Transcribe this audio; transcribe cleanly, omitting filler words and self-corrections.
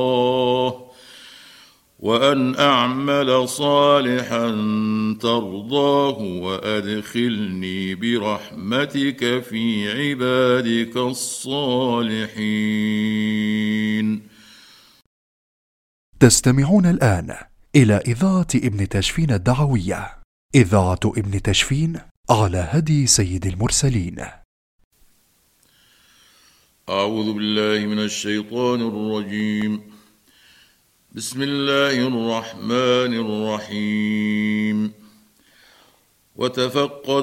وأن أعمل صالحا ترضاه وأدخلني برحمتك في عبادك الصالحين. تستمعون الآن إلى إذاعة ابن تشفين الدعوية، إذاعة ابن تشفين على هدي سيد المرسلين. أعوذ بالله من الشيطان الرجيم. بسم الله الرحمن الرحيم. وتفقد